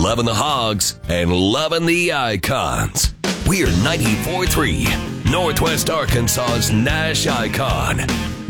loving the Hogs and loving the Icons. We're 94.3, Northwest Arkansas's Nash Icon.